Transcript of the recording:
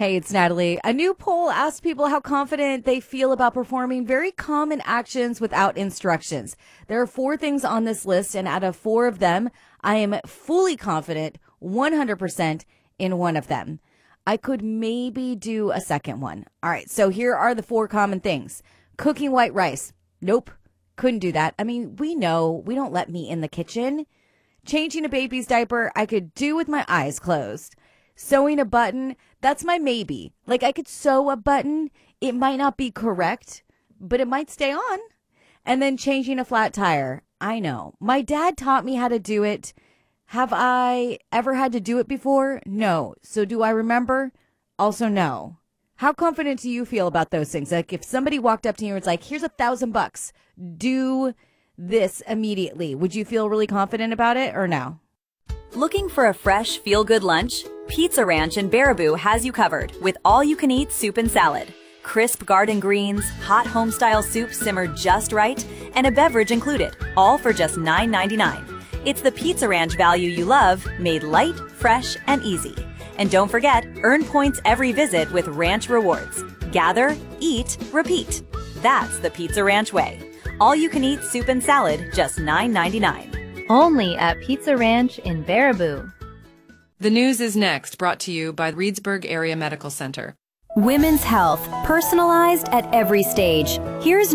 Hey, it's Natalie. A new poll asked people how confident they feel about performing very common actions without instructions. There are 4 things on this list, and out of 4 of them, I am fully confident 100% in one of them. I could maybe do a second one. All right, so here are the 4 common things. Cooking white rice. Nope, couldn't do that. I mean, we know we don't let meat in the kitchen. Changing a baby's diaper, I could do with my eyes closed. Sewing a button, that's my maybe. Like, I could sew a button. It might not be correct, but it might stay on. And then changing a flat tire. I know. My dad taught me how to do it. Have I ever had to do it before? No. So do I remember? Also no. How confident do you feel about those things? Like, if somebody walked up to you and was like, here's $1,000, do this immediately. Would you feel really confident about it or no? Looking for a fresh, feel-good lunch? Pizza Ranch in Baraboo has you covered with all-you-can-eat soup and salad. Crisp garden greens, hot home-style soup simmered just right, and a beverage included, all for just $9.99. It's the Pizza Ranch value you love, made light, fresh, and easy. And don't forget, earn points every visit with Ranch Rewards. Gather, eat, repeat. That's the Pizza Ranch way. All-you-can-eat soup and salad, just $9.99. Only at Pizza Ranch in Baraboo. The news is next, brought to you by Reedsburg Area Medical Center. Women's health, personalized at every stage. Here's